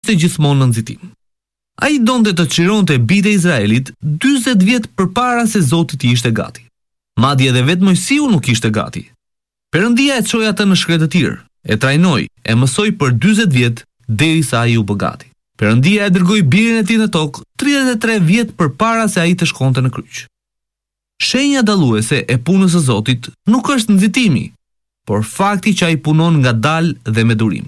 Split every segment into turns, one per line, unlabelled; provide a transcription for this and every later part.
ishte gjithmonë në nxitim. Ai donte të çlironte bijtë e Izraelit 40 vjet përpara se Zoti i ishte gati. Madje edhe vetë Mojsiu nuk ishte gati. Perëndia e çoi atë në shkretëtir, e trajnoi, e mësoi për 40 vjet derisa ai u bë gati. Perëndia e dërgoi birin e tij në tokë 33 vjet përpara se ai të shkonte në kryq. Shenja dalluese e punës së Zotit nuk është nxitimi, por fakti që ai punon ngadalë dhe me durim.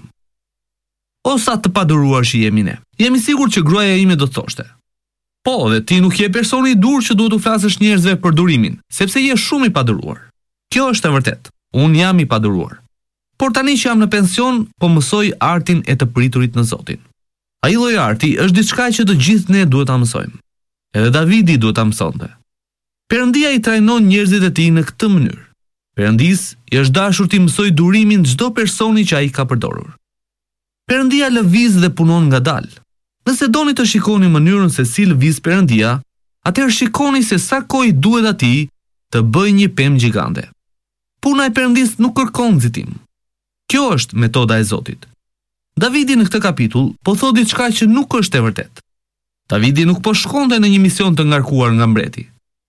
O sa të paduruar që jemi ne. Jemi sigurt që gruaja ime do të thoshte: "Po, dhe ti nuk je personi i dur që duhet u flasësh njerëzve për durimin, sepse je shumë i paduruar." Kjo është e vërtetë. Unë jam i paduruar. Por tani që jam në pension, po mësoj artin e të priturit në Zotin. Ai lloj arti është diçka që të gjithë ne duhet ta mësojmë. Edhe Davidi duhet ta mësonte. Perëndia i trajnon njerëzit e tij në këtë mënyrë. Perëndis i është dashur t'i mësoj durimin çdo personi që ai ka përdorur. Perëndia lëviz dhe punon ngadalë. Nëse doni të shikoni mënyrën se si lëviz Perëndia, atëherë shikoni se sa kohë duhet atij të bëjë një pemë gjigante. Puna e Perëndis nuk kërkon nxitim. Kjo është metoda e Zotit. Davidi në këtë kapitull po thotë diçka që nuk është e vërtetë. Davidi nuk po shkonte në një mision të ngarkuar nga mbreti.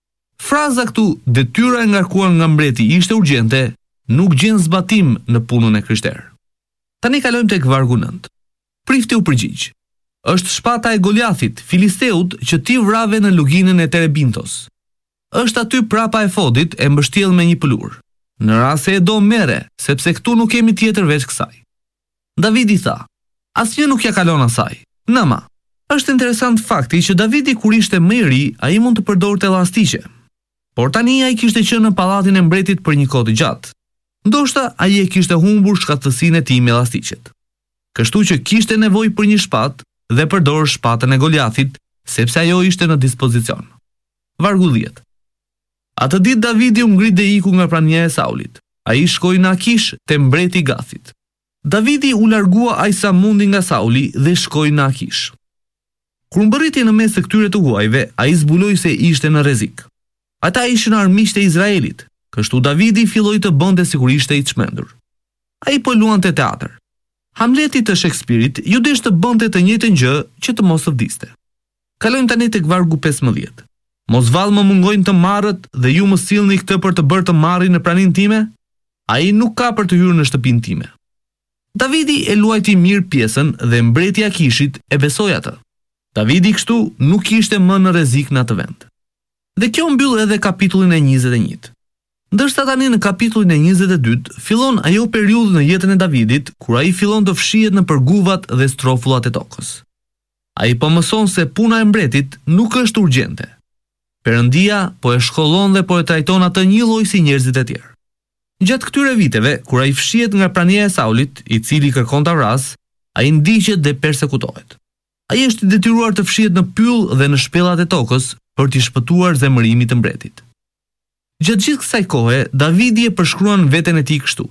Fraza këtu, detyra e ngarkuar nga mbreti ishte urgjente, nuk gjen zbatim në punën e krishterë. Tani kalojmë tek vargu 9. Prifti u përgjigj: "Është shpata e Goliathit, filisteut, që ti vrave në luginën e Terebintos. Është aty prapa e Fodit e mbështjell me një pëlur. Në rast se e do merre, sepse këtu nuk kemi tjetër veç kësaj." Davidi tha: "Asnjë nuk ja kalon asaj. Nëma." Është interesant fakti që Davidi kur ishte më i ri, ai mund të përdorte llastike. Por tani ai kishte qenë në pallatin e mbretit për një kohë të gjatë. Ndoshta ai e kishte humbur shkatësinë e tij me llastiqet. Kështu që kishte nevojë për një shpatë dhe përdor shpatën e Goliathit, sepse ajo ishte në dispozicion. Vargu 10. Atë ditë Davidi u ngrit dhe iku nga prania e Saulit. Ai shkoi në Akish te mbreti i Gathit. Davidi u largua aq sa mundi nga Sauli dhe shkoi në Akish. Kur mbërriti në mes të këtyre të huajve, ai zbuloi se ishte në rrezik. Ata ishin armiqtë e Izraelit, kështu Davidi filloi të bënte sikur ishte i çmendur. Ai po luante teatr. Hamleti të Shakespeare-it ju desh të bënte të njëjtën gjë që të mos të vdiste. Kalojmë tani tek vargu 15. Mos vallë më mungojnë të marrët dhe ju më sillni këtë për të bërë të marrin në praninë time? Ai nuk ka për të hyrë në shtëpinë time. Davidi e luajti mirë pjesën dhe mbreti i Akishit e besoi atë. Davidi kështu nuk ishte më në rrezik në atë vend. Dhe kjo mbyll edhe kapitullin e 21. Ndërsa tani në kapitullin e 22 fillon ajo periudhë në jetën e Davidit kur ai fillon të fshihet në përguvat dhe strofullat e tokës. Ai po mëson se puna e mbretit nuk është urgjente. Perëndia po e shkollon dhe po e trajton atë një lloj si njerëzit e tjerë. Gjatë këtyre viteve, kur ai fshihet nga prania e Saulit, i cili kërkon ta vras, ai ndiqet dhe persekutohet. Ai është i detyruar të fshihet në pyll dhe në shpellat e tokës për t'i shpëtuar zemërimit të mbretit. Gjatë gjithë kësaj kohe, Davidi e përshkruan veten e tij kështu: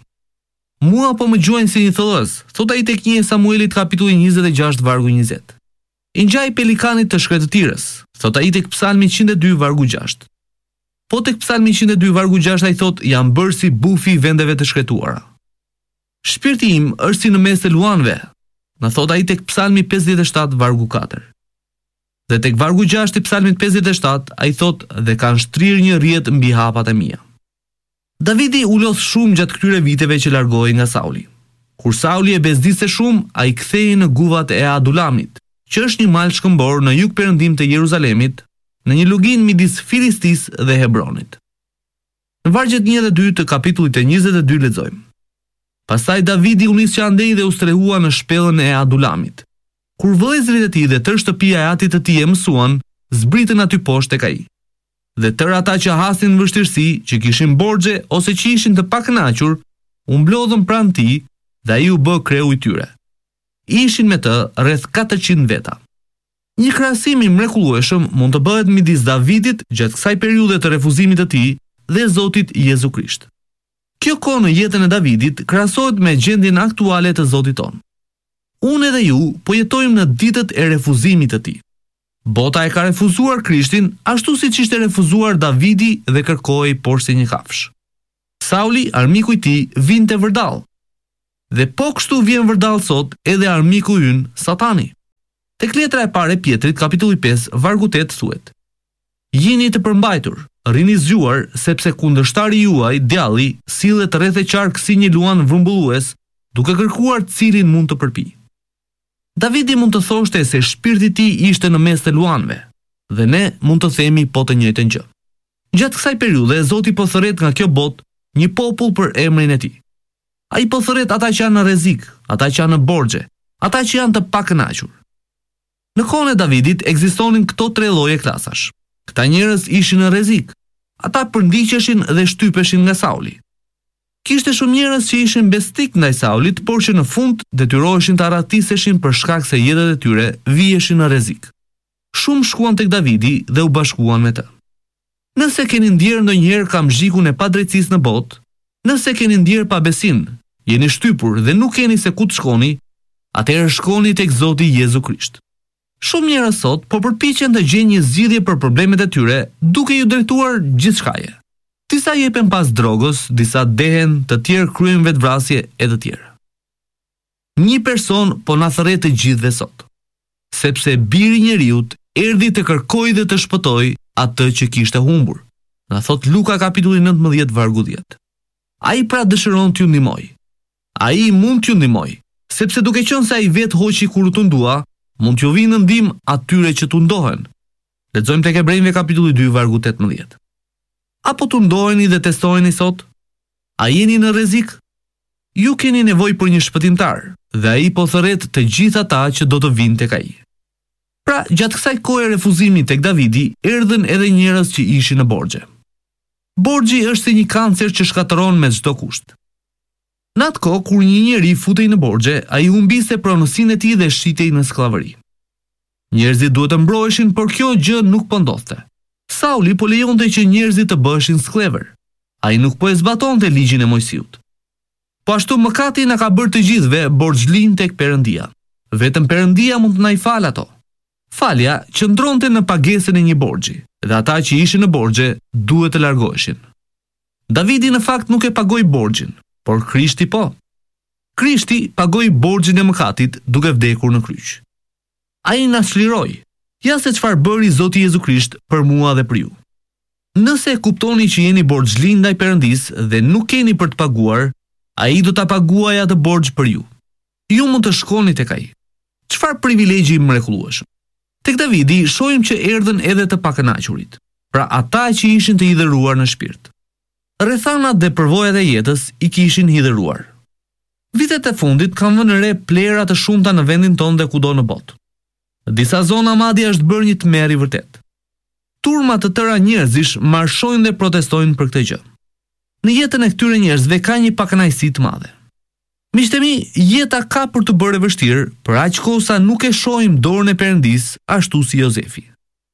"Mua po më gjuajnë si një thellës", thot ai tek 1 Samuelit kapitulli 26 vargu 20. "I ngjaj pelikanit të shkretëtirës", thot ai tek Psalmi 102 vargu 6. Po tek Psalmi 102 vargu 6 ai thot: "Jam bërë si bufi i vendeve të shkretuara." "Shpirti im është si në mes të luanëve", na thot ai tek Psalmi 57 vargu 4. Dhe tek vargu 6 i Psalmit 57 ai thot: "Dhe kanë shtrirë një rrjet mbi hapat e mia." Davidi u lodh shumë gjatë këtyre viteve që largohej nga Sauli. Kur Sauli e bezdiste shumë, ai kthehej në guvat e Adulamit, që është një mal shkëmbor në jug perëndim të Jeruzalemit, në një luginë midis Filistis dhe Hebronit. Në vargjet 1 dhe 2 të kapitullit e 22 lexojmë: "Pastaj Davidi u nis që andej dhe u strehua në shpellën e Adulamit. Kur vëllezërit e tij dhe tërë shtëpia e atit të tij e mësuan, zbritën aty poshtë tek ai. Dhe tërë ata që hasin në vështirësi, që kishin borxhe ose që ishin të pakënaqur, u mblodhën pranë tij dhe ai u bë kreu i tyre. Ishin me të rreth 400 veta." Një krahasim i mrekullueshëm mund të bëhet midis Davidit gjatë kësaj periudhe të refuzimit të tij dhe Zotit Jezu Krisht. Kjo kohë në jetën e Davidit krahasohet me gjendjen aktuale të Zotit ton. Unë edhe ju po jetojmë në ditët e refuzimit të tij. Bota e ka refuzuar Krishtin ashtu siç ishte refuzuar Davidi dhe kërkoi poshtë një kafsh. Sauli, armiku i tij, vinte vërdall. Dhe po kështu vjen vërdall sot edhe armiku ynë, Satani. Tek letra e parë e Pjetrit, kapitulli 5, vargu 8 thuhet: Jini të përmbajtur, rini zgjuar, sepse kundërshtari juaj, djalli, sillet rreth e qark si një luan vrumbullues, duke kërkuar cilin mund të përpi. Davidi mund të thoshte se shpirti i tij ishte në mes të luanëve, dhe ne mund të themi po të njëjtën gjë. Gjatë kësaj periudhe, Zoti po thërret nga kjo botë një popull për emrin e tij. Ai po thërret ata që janë në rrezik, ata që janë në borxhe, ata që janë të pakënaqur. Në kohën e Davidit ekzistonin këto tre lloje klasash. Këta njerëz ishin në rrezik. Ata përndiqeshin dhe shtypeshin nga Sauli. Kishte shumë njerëz që ishin besnik ndaj Saulit, por që në fund detyroheshin të arratiseshin për shkak se jetët e tyre vijeshin në rrezik. Shumë shkuan tek Davidi dhe u bashkuan me të. Nëse keni ndjerë ndonjëherë kamzhikun e padrejtisë në botë, nëse keni ndjerë pabesin, jeni shtypur dhe nuk keni se ku të shkoni, atëherë shkoni tek Zoti Jezu Krisht. Shumë njerëz sot po përpiqen të gjejnë një zgjidhje për problemet e tyre, duke ju drejtuar gjithçkaje. Disa jepen pas drogës, disa dehen, të tjerë kryejnë vetvrasje e të tjerë. Një person po na thërret të gjithëve sot, sepse Biri i Njeriut erdhi të kërkojë dhe të shpëtojë atë që kishte humbur. Na thot Luka kapitulli 19 vargu 10. Ai pra dëshiron t'ju ndihmoj. Ai mund t'ju ndihmoj, sepse duke qenë se ai vetë hoqi kur u tundua, mund t'ju vinë në ndihmë atyre që tundohen. Lexojmë tek Hebrejve kapitulli 2 vargu 18. Apo tundoheni dhe testoheni sot? A jeni në rrezik? Ju keni nevojë për një shpëtimtar, dhe ai po thërret të gjithë ata që do të vinë tek ai. Pra, gjatë kësaj kohe refuzimit tek Davidi, erdhën edhe njerëz që ishin në borxhe. Borxhi është si një kancer që shkatëron me çdo kusht. Në atë kohë kur një njeri futej në borxhe, ai humbiste pronësinë e tij dhe shitej në skllavëri. Njerëzit duhet të mbroheshin, por kjo gjë nuk po ndodhte. Sauli po lejonte që njerëzit të bëheshin sklever. Ai nuk po e zbatonte ligjin e Mojsiut. Po ashtu mëkati na ka bërë të gjithëve borxhlin tek Perëndia. Vetëm Perëndia mund të na i falë ato. Falja qëndronte në pagesën e një borxhi, dhe ata që ishin në borxhe duhet të largoheshin. Davidi në fakt nuk e pagoi borxhin, por Krishti po. Krishti pagoi borxhin e mëkatit duke vdekur në kryq. Ai na çliroi. Ja se çfarë bëri Zoti Jezu Krisht për mua dhe për ju. Nëse e kuptoni që jeni borxhlin ndaj Perëndisë dhe nuk keni për të paguar, ai do ta paguajë atë borxh për ju. Ju mund të shkoni tek ai. Çfarë privilegji mrekullueshëm. Tek Davidi shohim që erdhën edhe të pakënaqurit, pra ata që ishin të hidhëruar në shpirt. Rrethanat dhe përvojat e jetës i kishin hidhëruar. Vitet e fundit kanë vënë re plera të shumta në vendin tonë dhe kudo në botë. Disa zona madje është bërë një tmerr i vërtet. Turma të tëra njerëzish marshojnë dhe protestojnë për këtë gjë. Në jetën e këtyre njerëzve ka një pakënaqësi të madhe. Miqtë mi, jeta ka për të bërë vështirë, për aq kohë sa nuk e shohim dorën e Perëndisë ashtu si Jozefi.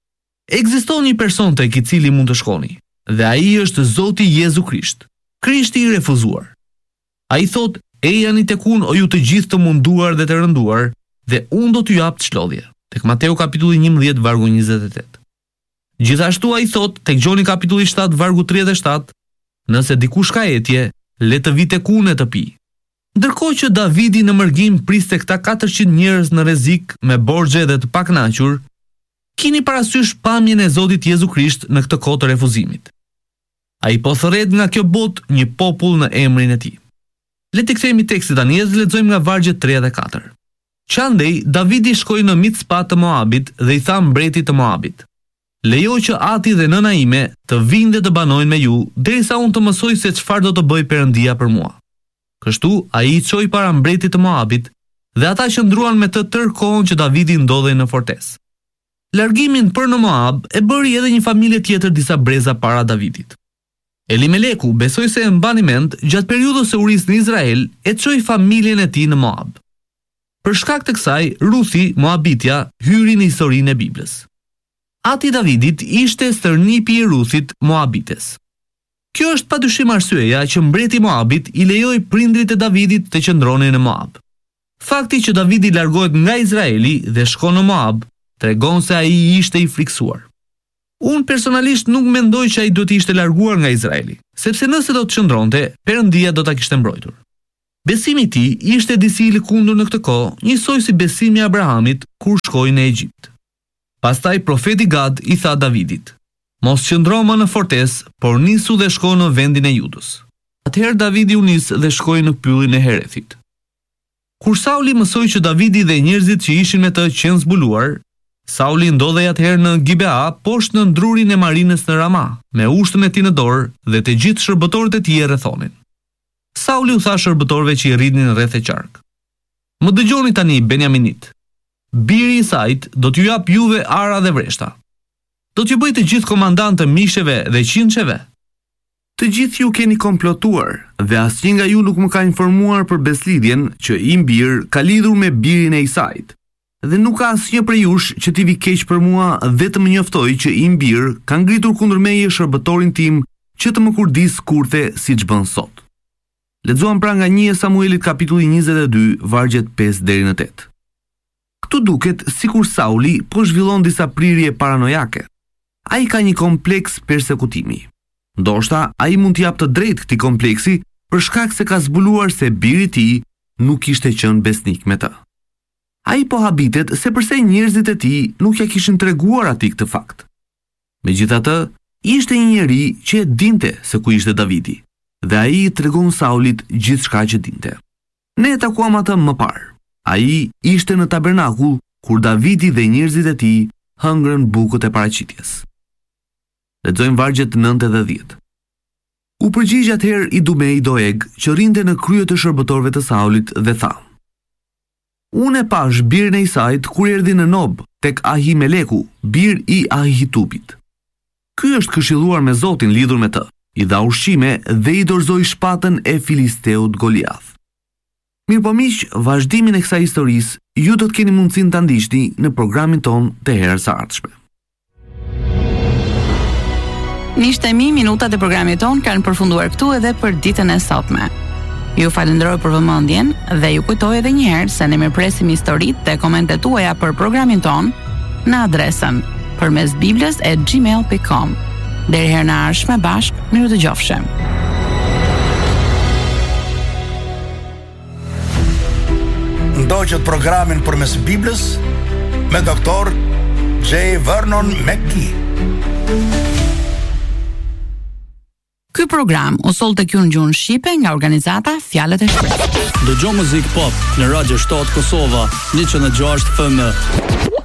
Ekziston një person tek i cili mund të shkoni, dhe ai është Zoti Jezu Krisht, Krishti i refuzuar. Ai thot: "Ejani tek unë o ju të gjithë të munduar dhe të rënduar, dhe unë do t'ju jap çlodhje." Tek Mateu kapitulli 11 vargu 28. Gjithashtu ai thot tek Gjoni kapitulli 7 vargu 37, "Nëse dikush ka etje, le të vi tek unë e të pi." Ndërkohë që Davidi në mërgim priste këta 400 njerëz në rrezik me borxhe dhe të pakënaqur, keni parasysh pamjen e Zotit Jezu Krisht në këtë kohë të refuzimit. Ai po thërret nga kjo botë një popull në emrin e tij. Le të kthehemi tekstit tani dhe lexojmë nga vargjet 3 dhe 4. Qandej, Davidi shkoi në Micpa të Moabit dhe i tha mbretit të Moabit: "Lejo që ati dhe nëna ime të vinë dhe të banojnë me ju, derisa unë të mësoj se çfarë do të bëj Perëndia për mua." Kështu ai i çoi para mbretit të Moabit, dhe ata qëndruan me të tërë kohën që Davidi ndodhej në fortesë. Largimin për në Moab e bëri edhe një familje tjetër disa breza para Davidit. Elimeleku, besoj se e mbani mend, gjatë periudhës së urisë në Izrael, e çoi familjen e tij në Moab. Për shkak të kësaj, Ruthi, Moabitja, hyri në historinë e Biblës. Ati Davidit ishte stërnipi i Ruthit, Moabites. Kjo është padyshim arsyeja që mbreti Moabit i lejoi prindrit e Davidit të qëndronin në Moab. Fakti që Davidi largohet nga Izraeli dhe shkon në Moab tregon se ai ishte i friksuar. Unë personalisht nuk mendoj që ai duhet të ishte larguar nga Izraeli, sepse nëse do të qëndronte, Perëndia do ta kishte mbrojtur. Besimi i tij ishte disi i lëkundur në këtë kohë, njësoj si besimi i Abrahamit kur shkoi në Egjipt. Pastaj profeti Gad i tha Davidit: "Mos qëndro më në fortesë, por nisu dhe shko në vendin e Judës." Atëherë Davidi u nis dhe shkoi në pyllin e Herethit. Kur Sauli mësoi që Davidi dhe njerëzit që ishin me të qenë zbuluar, Sauli ndodhej atëherë në Gibea, poshtë në ndrurin e marinës në Rama, me ushtën e tij në dorë dhe të gjithë shërbëtorët e tij e rrethonin. Sauli u tha shërbëtorëve që i rritnin rreth e qark: "Më dëgjoni tani, Benjaminit. Biri i Isait do t'ju jap juve ara dhe vreshta. Do t'ju bëj të gjithë komandant të misheve dhe qindsheve. Të gjithë ju keni komplotuar dhe asnjë nga ju nuk më ka informuar për beslidhjen që i mbir ka lidhur me birin e Isait. Dhe nuk ka asnjë prej jush që t'i vi keq për mua dhe të më njoftoj që i mbir ka ngritur kundër meje shërbëtorin tim që të më kurdis kurthe siç bën sot." Lexuam pra nga 1 Samuelit kapitulli 22, vargjet 5 deri në 8. Këtu duket sikur Sauli po zhvillon disa prirje paranojake. Ai ka një kompleks persekutimi. Ndoshta ai mund t'i jap të drejtë këtij kompleksi për shkak se ka zbuluar se biri i tij nuk kishte qenë besnik me të. Ai po habitet se përse njerëzit e tij nuk ja kishin treguar atij këtë fakt. Megjithatë, ishte një njeri që e dinte se ku ishte Davidi, dhe ai i tregon Saulit gjithçka që dinte. Ne e takuam atë më parë. Ai ishte në tabernakull kur Davidi dhe njerëzit e tij hëngrën bukët e paraqitjes. Lexojmë vargjet 9 dhe 10. U përgjigj atëherë Idumei Doeg, që rrinte në krye të shërbëtorëve të Saulit dhe tha: "Unë e pash birin e Isait kur erdhi në Nob tek Ahimeleku, bir i Ahitubit. Ky është këshilluar me Zotin lidhur me të, i dha ushqime dhe i dorëzoi shpatën e filisteut Goliath." Mirë po miq, vazhdimin e kësaj historisë ju do të keni mundësinë ta ndiqni në programin ton të herës së ardhshme.
Miqtemi, minutat e programit ton kanë përfunduar këtu edhe për ditën e sotme. Ju falenderoj për vëmendjen dhe ju kujtoj edhe një herë se ne mirpresim historitë dhe komentet tuaja për programin ton në adresën përmesbibles@gmail.com. Deri herën e ardhshme bashkë, miru dëgjofshim.
Ndoqët programin përmes Biblës me doktor J. Vernon McGee.
Ky program u soll tek ju në gjuhën shqipe nga organizata Fjalët e Shpresës.
Dëgjo muzik pop në Radio Shtat Kosova 106 FM.